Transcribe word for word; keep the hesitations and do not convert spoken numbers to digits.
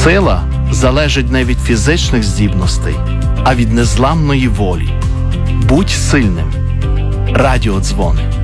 Сила залежить не від фізичних здібностей, а від незламної волі. Будь сильним. Радіодзвони.